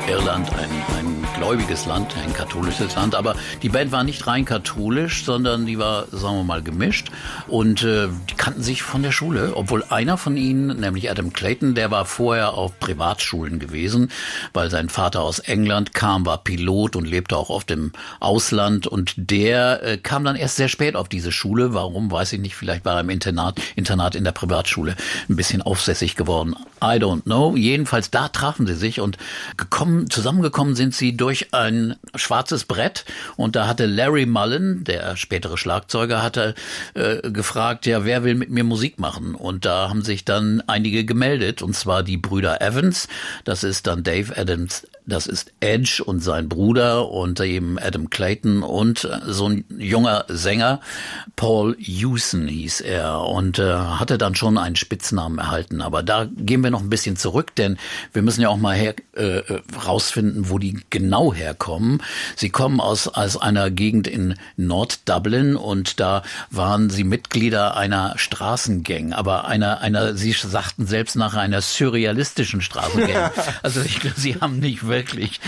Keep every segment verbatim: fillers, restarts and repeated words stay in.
Irland ein, ein gläubiges Land, ein katholisches Land, aber die Band war nicht rein katholisch, sondern die war, sagen wir mal, gemischt und äh, die kannten sich von der Schule, obwohl einer von ihnen, nämlich Adam Clayton, der war vorher auf Privatschulen gewesen, weil sein Vater aus England kam, war Pilot und lebte auch oft im Ausland und der äh, kam dann erst sehr spät auf diese Schule. Warum, weiß ich nicht, vielleicht war er im Internat, Internat in der Privatschule ein bisschen aufsässig geworden. I don't know. Jedenfalls da trafen sie sich und gekommen, zusammengekommen sind sie durch ein schwarzes Brett und da hatte Larry Mullen, der spätere Schlagzeuger, hatte äh, gefragt, ja, wer will mit mir Musik machen? Und da haben sich dann einige gemeldet und zwar die Brüder Evans, das ist dann Dave Adams, das ist Edge und sein Bruder und eben Adam Clayton und so ein junger Sänger, Paul Hewson hieß er und äh, hatte dann schon einen Spitznamen erhalten. Aber da gehen wir noch ein bisschen zurück, denn wir müssen ja auch mal her, äh, rausfinden, wo die genau herkommen. Sie kommen aus, aus einer Gegend in Nord-Dublin und da waren sie Mitglieder einer Straßengang, aber einer, einer, sie sagten selbst nach einer surrealistischen Straßengang. Also ich glaube, sie haben nicht wirklich wirklich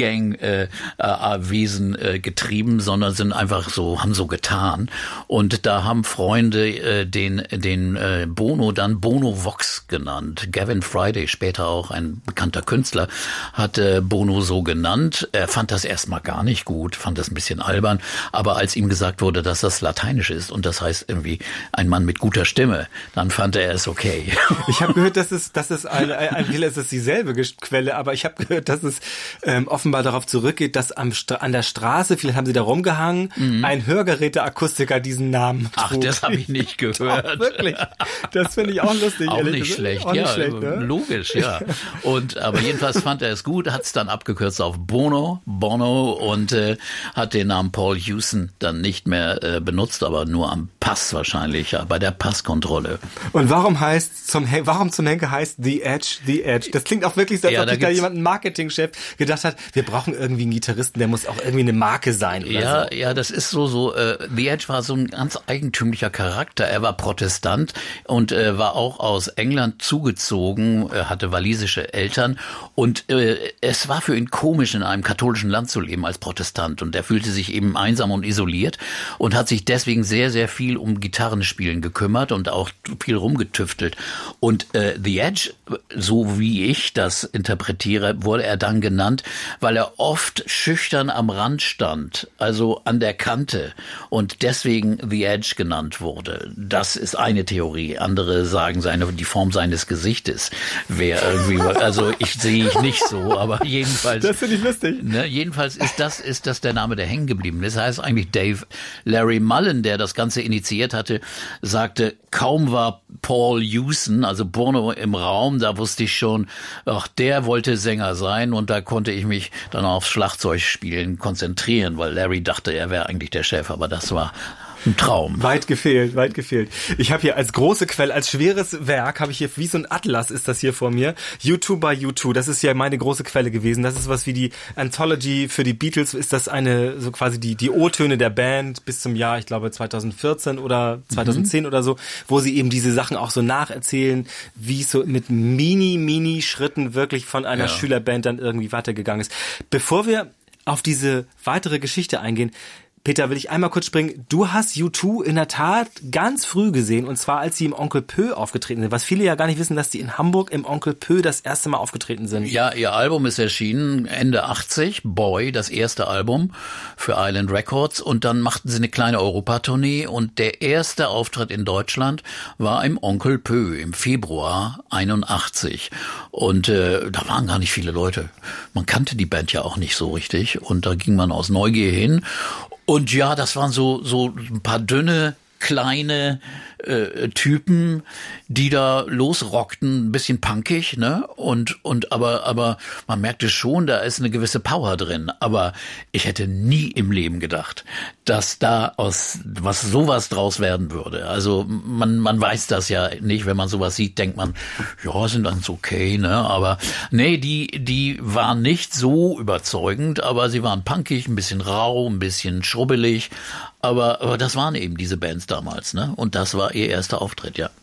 Gang-Wesen äh, äh, getrieben, sondern sind einfach so, haben so getan. Und da haben Freunde äh, den den äh, Bono dann Bono Vox genannt. Gavin Friday, später auch ein bekannter Künstler, hat äh, Bono so genannt. Er fand das erstmal gar nicht gut, fand das ein bisschen albern. Aber als ihm gesagt wurde, dass das lateinisch ist und das heißt irgendwie ein Mann mit guter Stimme, dann fand er es okay. Ich habe gehört, dass es, dass es ein, ein, ein es ist dieselbe Quelle, aber ich habe gehört, dass es ähm, offenbar darauf zurückgeht, dass am Stra- an der Straße, vielleicht haben sie da rumgehangen, mhm. ein Hörgeräteakustiker diesen Namen trug. Ach, das habe ich nicht gehört. Doch, wirklich. Das finde ich auch lustig. Auch nicht schlecht, auch nicht ja, schlecht, ne? Logisch, ja. Und aber jedenfalls fand er es gut, hat es dann abgekürzt auf Bono, Bono und äh, hat den Namen Paul Hewson dann nicht mehr äh, benutzt, aber nur am Pass wahrscheinlich, ja, bei der Passkontrolle. Und warum heißt zum warum zum Henker heißt The Edge, The Edge? Das klingt auch wirklich so, als ja, ob sich da jemand, ein Marketingchef, gedacht hat, wir brauchen irgendwie einen Gitarristen, der muss auch irgendwie eine Marke sein. Oder ja, so. ja, das ist so, so, äh, The Edge war so ein ganz eigentümlicher Charakter. Er war Protestant und äh, war auch aus England zugezogen, äh, hatte walisische Eltern und äh, es war für ihn komisch, in einem katholischen Land zu leben als Protestant und er fühlte sich eben einsam und isoliert und hat sich deswegen sehr, sehr viel um Gitarrenspielen gekümmert und auch viel rumgetüftelt. Und äh, The Edge, so wie ich das interpretiere, wurde er dann genannt, weil er oft schüchtern am Rand stand, also an der Kante und deswegen The Edge genannt wurde. Das ist eine Theorie. Andere sagen, seine die Form seines Gesichtes wäre irgendwie, also ich sehe ich nicht so, aber jedenfalls. Das finde ich lustig. Ne, jedenfalls ist das ist das der Name, der hängen geblieben ist. Das heißt eigentlich Dave. Larry Mullen, der das Ganze initiiert hatte, sagte, kaum war Paul Hewson, also Bono im Raum, da wusste ich schon, ach, der wollte Sänger sein und da konnte ich mich dann aufs Schlagzeugspielen konzentrieren, weil Larry dachte, er wäre eigentlich der Chef, aber das war ein Traum. Weit gefehlt, weit gefehlt. Ich habe hier als große Quelle, als schweres Werk, habe ich hier, wie so ein Atlas ist das hier vor mir, U zwei by U zwei, das ist ja meine große Quelle gewesen. Das ist was wie die Anthology für die Beatles, ist das eine, so quasi die die O-Töne der Band bis zum Jahr, ich glaube zweitausendvierzehn oder zweitausendzehn mhm. oder so, wo sie eben diese Sachen auch so nacherzählen, wie es so mit mini, mini Schritten wirklich von einer ja. Schülerband dann irgendwie weitergegangen ist. Bevor wir auf diese weitere Geschichte eingehen, Peter, will ich einmal kurz springen. Du hast U zwei in der Tat ganz früh gesehen, und zwar als sie im Onkel Pö aufgetreten sind. Was viele ja gar nicht wissen, dass die in Hamburg im Onkel Pö das erste Mal aufgetreten sind. Ja, ihr Album ist erschienen Ende achtzig, Boy, das erste Album für Island Records. Und dann machten sie eine kleine Europatournee und der erste Auftritt in Deutschland war im Onkel Pö im Februar einundachtzig. Und äh, da waren gar nicht viele Leute. Man kannte die Band ja auch nicht so richtig und da ging man aus Neugier hin. Und ja, das waren so so ein paar dünne, kleine äh, Typen, die da losrockten, ein bisschen punkig, ne? Und und aber aber man merkte schon, da ist eine gewisse Power drin. Aber ich hätte nie im Leben gedacht, dass da aus was sowas draus werden würde. Also man man weiß das ja nicht, wenn man sowas sieht, denkt man, ja, sind ganz okay, ne? Aber nee, die die waren nicht so überzeugend, aber sie waren punkig, ein bisschen rau, ein bisschen schrubbelig. Aber, aber das waren eben diese Bands damals, ne? Und das war ihr erster Auftritt, ja.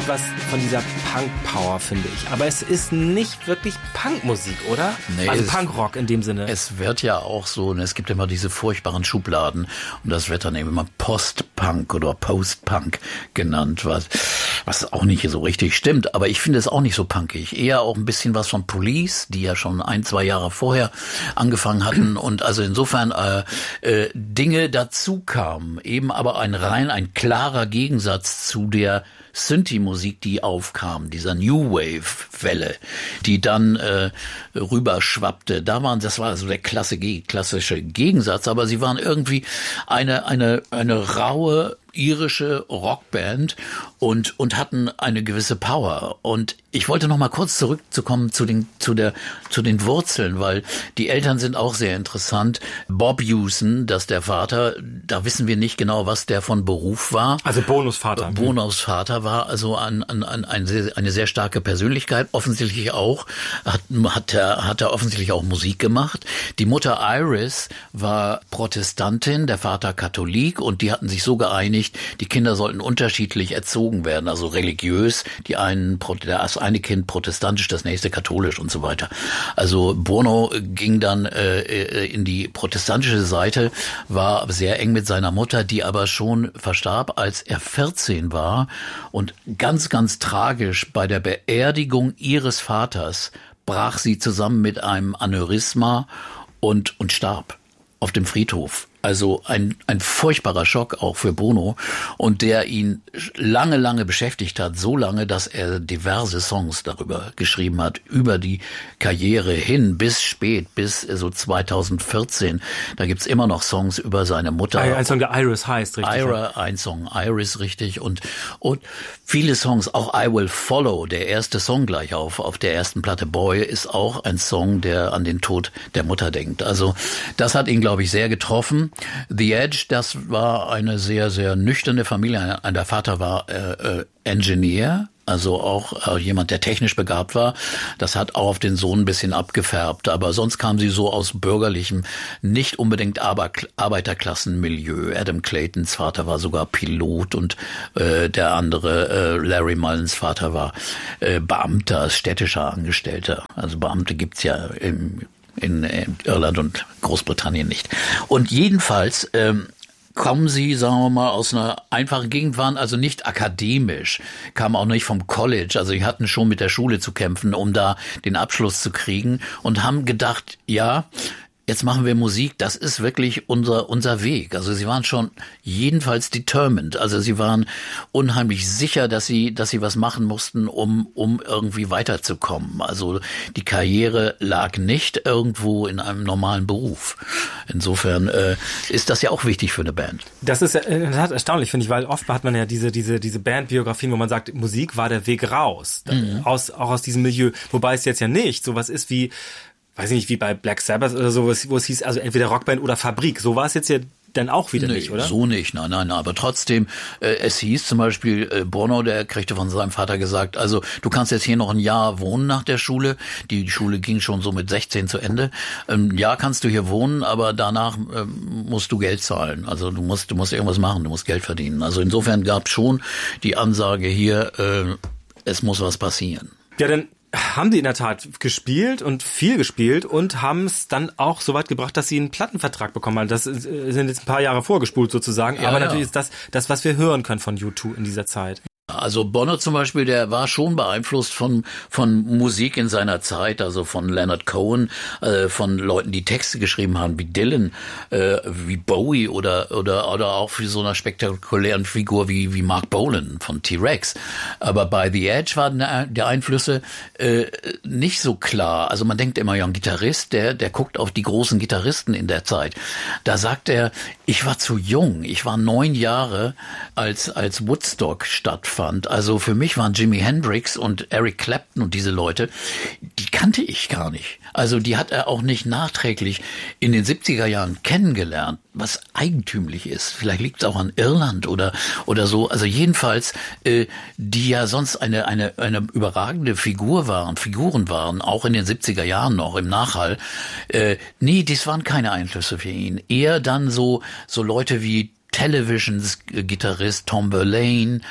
was von dieser Punk-Power, finde ich. Aber es ist nicht wirklich Punkmusik, oder? Nee, also es, Punkrock in dem Sinne. Es wird ja auch so, es gibt immer diese furchtbaren Schubladen und das wird dann eben immer Post-Punk oder Post-Punk genannt, was, was auch nicht so richtig stimmt. Aber ich finde es auch nicht so punkig. Eher auch ein bisschen was von Police, die ja schon ein, zwei Jahre vorher angefangen hatten und also insofern äh, äh, Dinge dazu kamen. Eben aber ein rein, ein klarer Gegensatz zu der Synthi-Musik, die aufkam, dieser New Wave-Welle, die dann äh, rüberschwappte. Da waren, das war so der klassische, klassische Gegensatz, aber sie waren irgendwie eine eine eine raue irische Rockband und und hatten eine gewisse Power. Und ich wollte noch mal kurz zurückzukommen zu den zu der zu den Wurzeln, weil die Eltern sind auch sehr interessant. Bob Hewson, das ist der Vater, da wissen wir nicht genau, was der von Beruf war. Also Bonos Vater. Bonos Vater war also ein, ein, ein, ein sehr, eine sehr starke Persönlichkeit, offensichtlich auch, hat, hat, er, hat er offensichtlich auch Musik gemacht. Die Mutter Iris war Protestantin, der Vater Katholik und die hatten sich so geeinigt, die Kinder sollten unterschiedlich erzogen werden, also religiös, die einen, das eine Kind protestantisch, das nächste katholisch und so weiter. Also Bono ging dann äh, in die protestantische Seite, war sehr eng mit seiner Mutter, die aber schon verstarb, als er vierzehn war und ganz, ganz tragisch bei der Beerdigung ihres Vaters brach sie zusammen mit einem Aneurysma und, und starb auf dem Friedhof. Also ein, ein furchtbarer Schock auch für Bono und der ihn lange, lange beschäftigt hat, so lange, dass er diverse Songs darüber geschrieben hat, über die Karriere hin bis spät, bis so zweitausendvierzehn. Da gibt's immer noch Songs über seine Mutter. Ein Song, der Iris heißt, richtig. Ira, ein Song, Iris, richtig. Und, und viele Songs, auch I Will Follow, der erste Song gleich auf, auf der ersten Platte Boy, ist auch ein Song, der an den Tod der Mutter denkt. Also das hat ihn, glaube ich, sehr getroffen. The Edge, das war eine sehr, sehr nüchterne Familie. Der Vater war äh, äh, Engineer, also auch äh, jemand, der technisch begabt war. Das hat auch auf den Sohn ein bisschen abgefärbt. Aber sonst kam sie so aus bürgerlichem, nicht unbedingt Ar- Arbeiterklassenmilieu. Adam Claytons Vater war sogar Pilot und äh, der andere, äh, Larry Mullins Vater, war äh, Beamter, städtischer Angestellter. Also Beamte gibt's ja im In, in Irland und Großbritannien nicht. Und jedenfalls ähm, kommen sie, sagen wir mal, aus einer einfachen Gegend, waren also nicht akademisch, kamen auch nicht vom College, also sie hatten schon mit der Schule zu kämpfen, um da den Abschluss zu kriegen und haben gedacht, ja, jetzt machen wir Musik, das ist wirklich unser unser Weg. Also sie waren schon jedenfalls determined. Also sie waren unheimlich sicher, dass sie dass sie was machen mussten, um um irgendwie weiterzukommen. Also die Karriere lag nicht irgendwo in einem normalen Beruf. Insofern äh, ist das ja auch wichtig für eine Band. Das ist in der Tat erstaunlich, finde ich, weil oft hat man ja diese diese diese Bandbiografien, wo man sagt, Musik war der Weg raus, mhm. aus auch aus diesem Milieu. Wobei es jetzt ja nicht sowas ist wie, weiß ich nicht, wie bei Black Sabbath oder so, wo es hieß, also entweder Rockband oder Fabrik. So war es jetzt ja dann auch wieder nee, nicht, oder? So nicht, nein, nein, aber trotzdem, äh, es hieß zum Beispiel, äh, Bono, der kriegte von seinem Vater gesagt, also du kannst jetzt hier noch ein Jahr wohnen nach der Schule, die Schule ging schon so mit sechzehn zu Ende, ein Jahr kannst du hier wohnen, aber danach äh, musst du Geld zahlen, also du musst, du musst irgendwas machen, du musst Geld verdienen, also insofern gab es schon die Ansage hier, äh, es muss was passieren. Ja, dann haben die in der Tat gespielt und viel gespielt und haben es dann auch so weit gebracht, dass sie einen Plattenvertrag bekommen haben. Das sind jetzt ein paar Jahre vorgespult sozusagen, ja, aber ja. natürlich ist das das, was wir hören können von U zwei in dieser Zeit. Also Bono zum Beispiel, der war schon beeinflusst von von Musik in seiner Zeit, also von Leonard Cohen, äh, von Leuten, die Texte geschrieben haben, wie Dylan, äh, wie Bowie oder oder oder auch für so einer spektakulären Figur wie wie Mark Bolan von T-Rex. Aber bei The Edge waren der Einflüsse äh, nicht so klar. Also man denkt immer, ja, ein Gitarrist, der der guckt auf die großen Gitarristen in der Zeit. Da sagt er, ich war zu jung, ich war neun Jahre, als als Woodstock stattfand. Also für mich waren Jimi Hendrix und Eric Clapton und diese Leute, die kannte ich gar nicht. Also die hat er auch nicht nachträglich in den siebziger Jahren kennengelernt, was eigentümlich ist. Vielleicht liegt es auch an Irland oder oder so. Also jedenfalls, äh, die ja sonst eine eine eine überragende Figur waren, Figuren waren, auch in den siebziger Jahren noch im Nachhall. Äh, nee, das waren keine Einflüsse für ihn. Eher dann so so Leute wie Televisions Gitarrist Tom Verlaine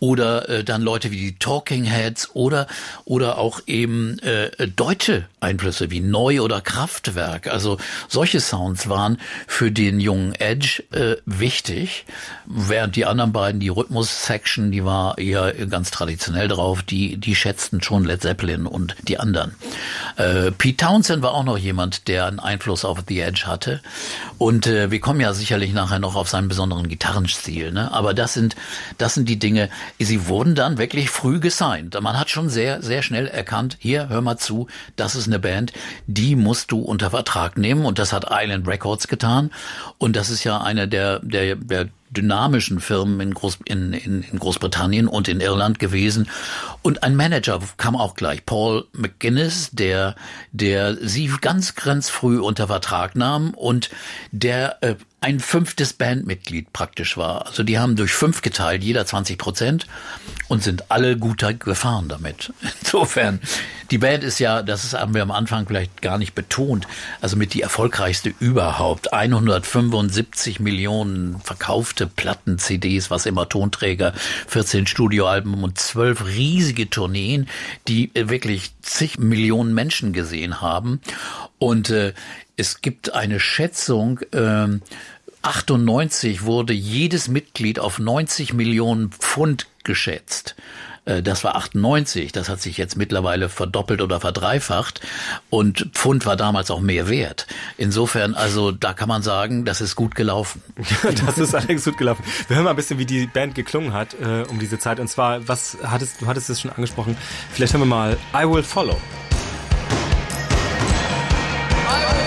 oder äh, dann Leute wie die Talking Heads oder oder auch eben äh, deutsche Einflüsse wie Neu oder Kraftwerk. Also solche Sounds waren für den jungen Edge äh, wichtig, während die anderen beiden, die Rhythmus-Section, die war eher ganz traditionell drauf, die die schätzten schon Led Zeppelin und die anderen. Äh, Pete Townshend war auch noch jemand, der einen Einfluss auf The Edge hatte. Und äh, wir kommen ja sicherlich nachher noch auf seinen besonderen Gitarrenstil, ne? Aber das sind das sind die Dinge, sie wurden dann wirklich früh gesigned. Man hat schon sehr, sehr schnell erkannt, hier, hör mal zu, das ist eine Band, die musst du unter Vertrag nehmen. Und das hat Island Records getan. Und das ist ja eine der, der, der dynamischen Firmen in, Groß, in, in, in Großbritannien und in Irland gewesen. Und ein Manager kam auch gleich, Paul McGuinness, der, der sie ganz, ganz früh unter Vertrag nahm und der äh, ein fünftes Bandmitglied praktisch war. Also die haben durch fünf geteilt, jeder zwanzig Prozent und sind alle gut gefahren damit. Insofern, die Band ist ja, das ist, haben wir am Anfang vielleicht gar nicht betont, also mit die erfolgreichste überhaupt. hundertfünfundsiebzig Millionen verkaufte Platten, C Ds, was immer, Tonträger, vierzehn Studioalben und zwölf riesige Tourneen, die wirklich zig Millionen Menschen gesehen haben. Und äh, es gibt eine Schätzung, äh, achtundneunzig wurde jedes Mitglied auf neunzig Millionen Pfund geschätzt. Das war achtundneunzig, das hat sich jetzt mittlerweile verdoppelt oder verdreifacht und Pfund war damals auch mehr wert. Insofern, also da kann man sagen, das ist gut gelaufen. Das ist allerdings gut gelaufen. Wir hören mal ein bisschen, wie die Band geklungen hat äh, um diese Zeit. Und zwar, was hattest du hattest es schon angesprochen, vielleicht hören wir mal I Will Follow.